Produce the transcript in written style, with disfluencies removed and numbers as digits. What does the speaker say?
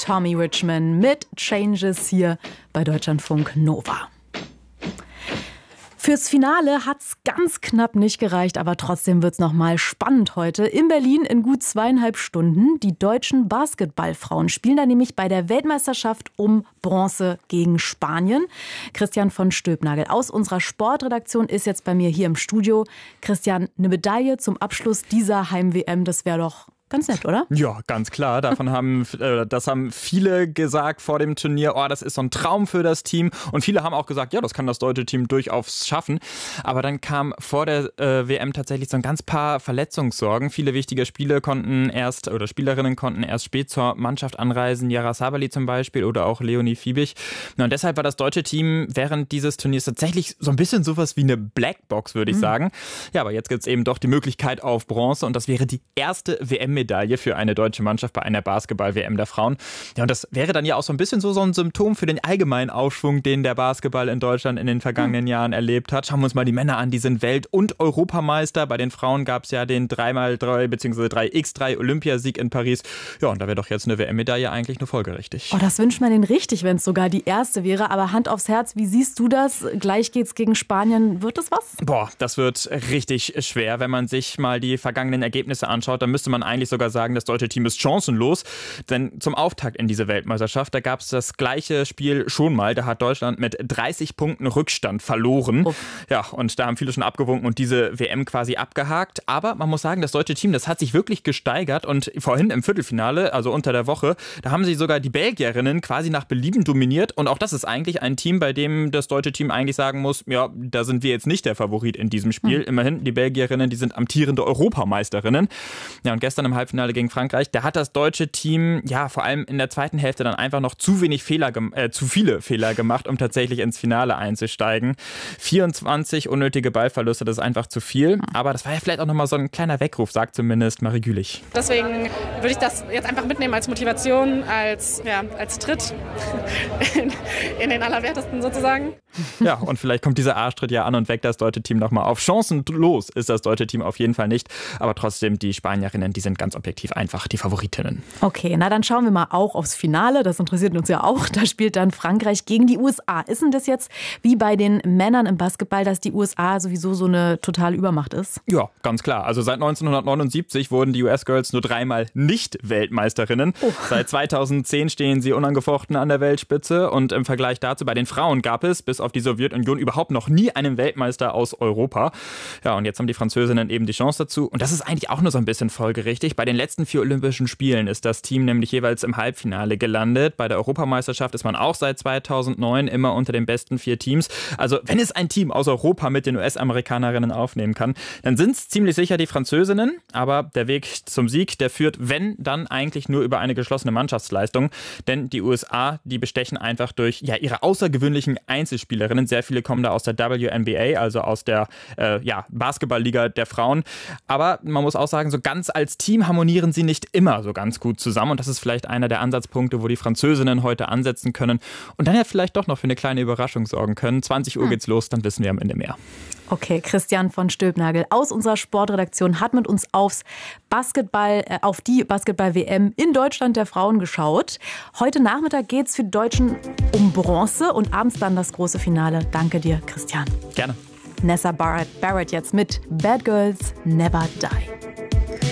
Tommy Richman mit Changes hier bei Deutschlandfunk Nova. Fürs Finale hat's ganz knapp nicht gereicht, aber trotzdem wird's noch mal spannend heute. In Berlin in gut 2,5 Stunden. Die deutschen Basketballfrauen spielen da nämlich bei der Weltmeisterschaft um Bronze gegen Spanien. Christian von Stülpnagel aus unserer Sportredaktion ist jetzt bei mir hier im Studio. Christian, eine Medaille zum Abschluss dieser Heim-WM, das wäre doch ganz nett, oder? Ja, ganz klar. Das haben viele gesagt vor dem Turnier. Oh, das ist so ein Traum für das Team. Und viele haben auch gesagt, ja, das kann das deutsche Team durchaus schaffen. Aber dann kam vor der WM tatsächlich so ein ganz paar Verletzungssorgen. Viele wichtige Spielerinnen konnten erst spät zur Mannschaft anreisen. Yara Sabali zum Beispiel oder auch Leonie Fiebig. Und deshalb war das deutsche Team während dieses Turniers tatsächlich so ein bisschen sowas wie eine Blackbox, würde ich sagen. Ja, aber jetzt gibt es eben doch die Möglichkeit auf Bronze. Und das wäre die erste WM-Medaille für eine deutsche Mannschaft bei einer Basketball-WM der Frauen. Ja, und das wäre dann ja auch so ein bisschen so ein Symptom für den allgemeinen Aufschwung, den der Basketball in Deutschland in den vergangenen Jahren erlebt hat. Schauen wir uns mal die Männer an, die sind Welt- und Europameister. Bei den Frauen gab es ja den 3x3 bzw. 3x3 Olympiasieg in Paris. Ja, und da wäre doch jetzt eine WM-Medaille eigentlich nur folgerichtig. Oh, das wünscht man denen richtig, wenn es sogar die erste wäre. Aber Hand aufs Herz, wie siehst du das? Gleich geht's gegen Spanien. Wird das was? Boah, das wird richtig schwer. Wenn man sich mal die vergangenen Ergebnisse anschaut, dann müsste man eigentlich sogar sagen, das deutsche Team ist chancenlos. Denn zum Auftakt in diese Weltmeisterschaft, da gab es das gleiche Spiel schon mal. Da hat Deutschland mit 30 Punkten Rückstand verloren. Ja, und da haben viele schon abgewunken und diese WM quasi abgehakt. Aber man muss sagen, das deutsche Team, das hat sich wirklich gesteigert. Und vorhin im Viertelfinale, also unter der Woche, da haben sie sogar die Belgierinnen quasi nach Belieben dominiert. Und auch das ist eigentlich ein Team, bei dem das deutsche Team eigentlich sagen muss, ja, da sind wir jetzt nicht der Favorit in diesem Spiel. Immerhin, die Belgierinnen, die sind amtierende Europameisterinnen. Ja, und gestern im Halbfinale gegen Frankreich, da hat das deutsche Team ja vor allem in der zweiten Hälfte dann einfach noch zu viele Fehler gemacht, um tatsächlich ins Finale einzusteigen. 24 unnötige Ballverluste, das ist einfach zu viel. Aber das war ja vielleicht auch nochmal so ein kleiner Weckruf, sagt zumindest Marie Gülich. Deswegen würde ich das jetzt einfach mitnehmen als Motivation, als Tritt in den Allerwertesten sozusagen. Ja, und vielleicht kommt dieser Arschtritt ja an und weckt das deutsche Team nochmal auf. Chancenlos ist das deutsche Team auf jeden Fall nicht. Aber trotzdem, die Spanierinnen, die sind ganz objektiv einfach die Favoritinnen. Okay, na dann schauen wir mal auch aufs Finale. Das interessiert uns ja auch. Da spielt dann Frankreich gegen die USA. Ist denn das jetzt wie bei den Männern im Basketball, dass die USA sowieso so eine totale Übermacht ist? Ja, ganz klar. Also seit 1979 wurden die US-Girls nur 3-mal nicht Weltmeisterinnen. Seit 2010 stehen sie unangefochten an der Weltspitze. Und im Vergleich dazu, bei den Frauen gab es bis auf die Sowjetunion überhaupt noch nie einen Weltmeister aus Europa. Ja, und jetzt haben die Französinnen eben die Chance dazu. Und das ist eigentlich auch nur so ein bisschen folgerichtig. Bei den letzten 4 Olympischen Spielen ist das Team nämlich jeweils im Halbfinale gelandet. Bei der Europameisterschaft ist man auch seit 2009 immer unter den besten 4 Teams. Also wenn es ein Team aus Europa mit den US-Amerikanerinnen aufnehmen kann, dann sind es ziemlich sicher die Französinnen. Aber der Weg zum Sieg, der führt, wenn, dann eigentlich nur über eine geschlossene Mannschaftsleistung. Denn die USA, die bestechen einfach durch ihre außergewöhnlichen Einzelspielerinnen. Sehr viele kommen da aus der WNBA, also aus der Basketballliga der Frauen. Aber man muss auch sagen, so ganz als Team harmonieren sie nicht immer so ganz gut zusammen. Und das ist vielleicht einer der Ansatzpunkte, wo die Französinnen heute ansetzen können. Und dann ja vielleicht doch noch für eine kleine Überraschung sorgen können. 20 Uhr geht's los, dann wissen wir am Ende mehr. Okay, Christian von Stülpnagel aus unserer Sportredaktion hat mit uns auf die Basketball-WM in Deutschland der Frauen geschaut. Heute Nachmittag geht es für die Deutschen um Bronze und abends dann das große Finale. Danke dir, Christian. Gerne. Nessa Barrett jetzt mit Bad Girls Never Die.